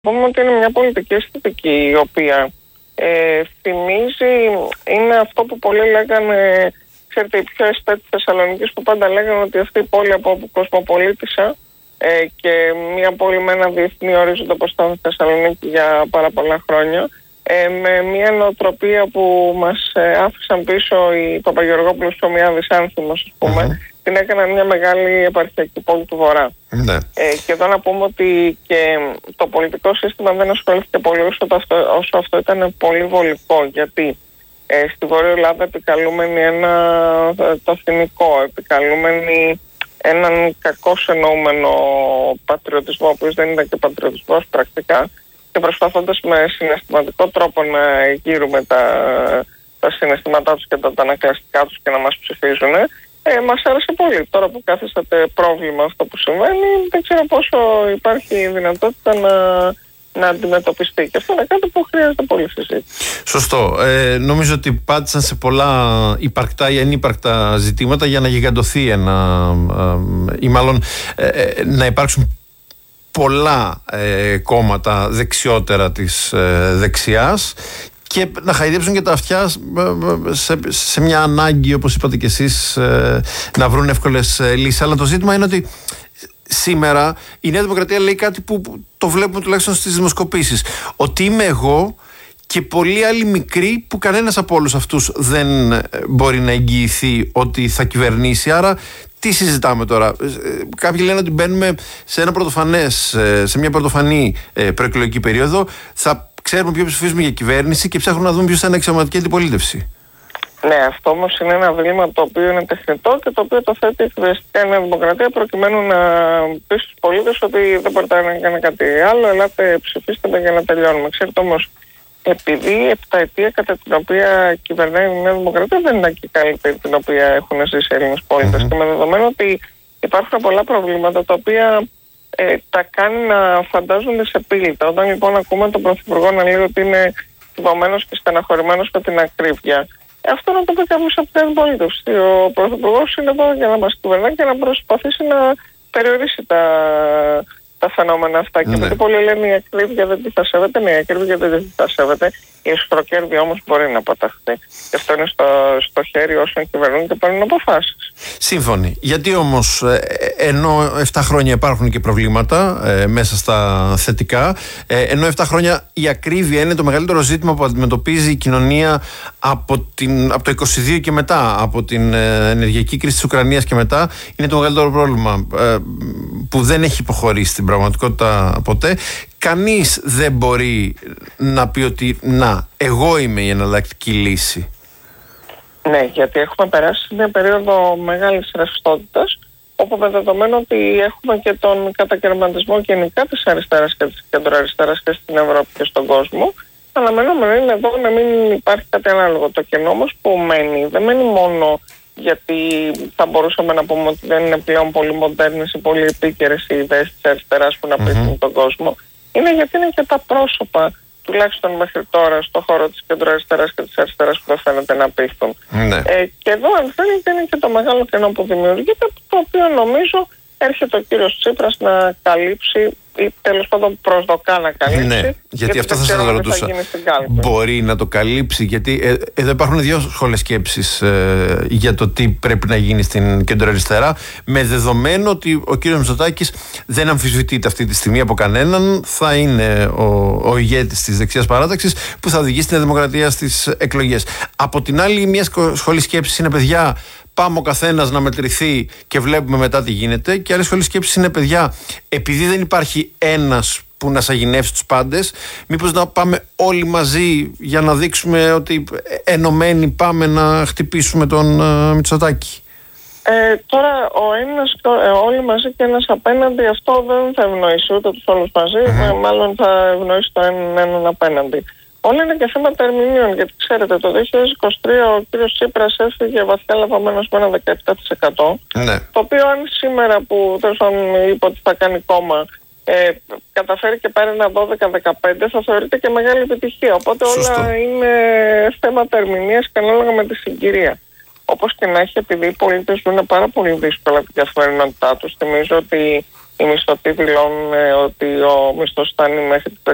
Πούμε ότι είναι μια πολιτική αισθητική η οποία θυμίζει, είναι αυτό που πολλοί λέγανε, ξέρετε, οι πιο αισθέτες Θεσσαλονίκης που πάντα λέγανε ότι αυτή η πόλη από όπου κοσμοπολίτησα και μια πόλη με ένα διεθνή ορίζοντα όπως ήταν η Θεσσαλονίκη για πάρα πολλά χρόνια, με μια νοοτροπία που μας άφησαν πίσω οι Παπαγεωργόπουλος και ο Μιάδης Άνθιμος, ας πούμε, την έκαναν μια μεγάλη επαρχιακή πόλη του Βορρά. Ναι. Και εδώ να πούμε ότι και το πολιτικό σύστημα δεν ασχολήθηκε πολύ όσο αυτό ήταν πολύ βολικό, γιατί στη Βόρεια Ελλάδα επικαλούμενοι το εθνικό, επικαλούμενοι έναν κακώς εννοούμενο πατριωτισμό, ο οποίος δεν ήταν και πατριωτισμός πρακτικά, και προσπαθώντας με συναισθηματικό τρόπο να γύρουμε τα συναισθήματά τους και τα ανακλαστικά τους και να μας ψηφίζουν, μας άρεσε πολύ. Τώρα που κάθισατε πρόβλημα αυτό που συμβαίνει, δεν ξέρω πόσο υπάρχει δυνατότητα να αντιμετωπιστεί. Και αυτό είναι κάτι που χρειάζεται πολύ συζήτηση. Σωστό. Νομίζω ότι πάτησαν σε πολλά υπαρκτά ή ανύπαρκτα ζητήματα για να γιγαντωθεί ή μάλλον να υπάρξουν πολλά κόμματα δεξιότερα της δεξιάς και να χαϊδέψουν και τα αυτιά σε μια ανάγκη, όπως είπατε και εσείς, να βρουν εύκολες λύσεις. Αλλά το ζήτημα είναι ότι σήμερα η Νέα Δημοκρατία λέει κάτι που το βλέπουμε τουλάχιστον στις δημοσκοπήσεις, ότι είμαι εγώ και πολλοί άλλοι μικροί που κανένας από όλους αυτούς δεν μπορεί να εγγυηθεί ότι θα κυβερνήσει. Άρα τι συζητάμε τώρα? Κάποιοι λένε ότι μπαίνουμε σε ένα πρωτοφανές, σε μια πρωτοφανή προεκλογική περίοδο, θα ξέρουμε ποιο ψηφίζουμε για κυβέρνηση και ψάχνουμε να δούμε ποιος θα είναι αξιωματική αντιπολίτευση. Ναι, αυτό όμως είναι ένα δίλημμα το οποίο είναι τεχνητό και το οποίο το θέτει εκφραστικά η Νέα Δημοκρατία προκειμένου να πει στους πολίτες ότι δεν μπορείτε να κάνει κάτι άλλο, ελάτε ψηφίστε με για να τελειώνουμε. Ξέρετε όμως, επειδή η επταετία κατά την οποία κυβερνάει η Νέα Δημοκρατία δεν ήταν και καλύτερη την οποία έχουν ζήσει οι Έλληνες πολίτες, και με δεδομένο ότι υπάρχουν πολλά προβλήματα τα οποία τα κάνει να φαντάζονται σε πίλητα. Όταν λοιπόν ακούμε τον Πρωθυπουργό να λέει ότι είναι θυμωμένος και στεναχωρημένος με την ακρίβεια, αυτό να το πει κάποιος από την αντιπολίτευση. Ο Πρωθυπουργός είναι εδώ για να μας κυβερνάει και να προσπαθήσει να περιορίσει τα φαινόμενα αυτά. Και γιατί πολλοί λένε η ακρίβεια δεν τη θα σέβεται, ναι, η ακρίβεια δεν τη θα σέβεται. Η εσχροκέρδεια όμως μπορεί να παταχθεί. Και αυτό είναι στο χέρι όσων κυβερνούν και παίρνουν αποφάσεις. Σύμφωνοι. Γιατί όμως, ενώ 7 χρόνια υπάρχουν και προβλήματα μέσα στα θετικά, ενώ 7 χρόνια η ακρίβεια είναι το μεγαλύτερο ζήτημα που αντιμετωπίζει η κοινωνία από το 22 και μετά, από την ενεργειακή κρίση της Ουκρανίας και μετά, είναι το μεγαλύτερο πρόβλημα που δεν έχει υποχωρήσει στην πραγματικότητα ποτέ. Κανείς δεν μπορεί να πει ότι να, εγώ είμαι η εναλλακτική λύση. Ναι, γιατί έχουμε περάσει μια περίοδο μεγάλης ρευστότητας, όπου με δεδομένο ότι έχουμε και τον κατακαιρματισμό γενικά της αριστεράς και της κεντροαριστεράς και στην Ευρώπη και στον κόσμο, αναμενόμενο είναι εδώ να μην υπάρχει κάτι ανάλογο. Το κενό όμως που μένει δεν μένει μόνο γιατί θα μπορούσαμε να πούμε ότι δεν είναι πλέον πολύ μοντέρνες ή πολύ επίκαιρες οι ιδέες της αριστεράς που να πείσουν τον κόσμο. Είναι γιατί είναι και τα πρόσωπα, τουλάχιστον μέχρι τώρα, στον χώρο της κεντροαριστεράς και της αριστεράς που δεν φαίνεται να πείθουν. Και εδώ, αν θέλετε, είναι και το μεγάλο κενό που δημιουργείται, το οποίο νομίζω έρχεται ο κύριος Τσίπρας να καλύψει ή τέλος πάντων προσδοκά να καλύψει. Ναι, γιατί αυτό θα σας το ρωτούσα. Μπορεί να το καλύψει, γιατί εδώ υπάρχουν δύο σχόλες σκέψεις για το τι πρέπει να γίνει στην κεντροαριστερά, με δεδομένο ότι ο κύριος Μητσοτάκης δεν αμφισβητείται αυτή τη στιγμή από κανέναν, θα είναι ο ηγέτης της δεξιάς παράταξης που θα οδηγήσει την Δημοκρατία στις εκλογές. Από την άλλη, μια σχολή σκέψης είναι, παιδιά, πάμε ο καθένας να μετρηθεί και βλέπουμε μετά τι γίνεται. Και άλλη σχολή σκέψης είναι, παιδιά, επειδή δεν υπάρχει ένας που να σαγηνεύσει τους πάντες, μήπως να πάμε όλοι μαζί για να δείξουμε ότι ενωμένοι πάμε να χτυπήσουμε τον Μητσοτάκη. Τώρα όλοι μαζί και ένας απέναντι, αυτό δεν θα ευνοήσει ούτε τους όλους μαζί, μάλλον θα ευνοήσει το έναν απέναντι. Όλα είναι και θέματα ερμηνείων, γιατί ξέρετε, το 2023 ο κύριος Τσίπρας έφυγε βαθιά λαβαμένος με ένα 17%. Το οποίο αν σήμερα που είπε ότι θα κάνει κόμμα καταφέρει και πάρει ένα 12-15, θα θεωρείται και μεγάλη επιτυχία. Οπότε όλα είναι θέματα ερμηνείας και ανάλογα με τη συγκυρία. Όπως και να έχει, επειδή οι πολίτες ζουν πάρα πολύ δύσκολα την καθημερινότητά τους, θυμίζω ότι οι μισθωτοί δηλώνουν ότι ο μισθός φτάνει μέχρι το